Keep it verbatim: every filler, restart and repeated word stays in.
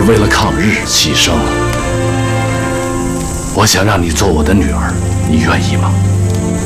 为了抗日牺牲了。我想让你做我的女儿，你愿意吗？